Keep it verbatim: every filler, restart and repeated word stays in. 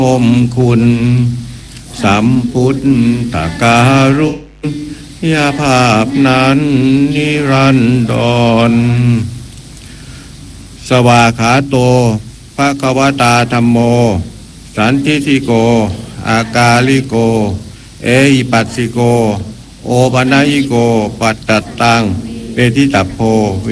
ชมคุณสัมพุทธการุยาภาพนั้นนิรันดรสวาขาโตภควตาธัมโมสันทิฏฐิโกอากาลิโกเอหิปัสสิโกโอปัญญิโกปัตตตังเปติตัพโพ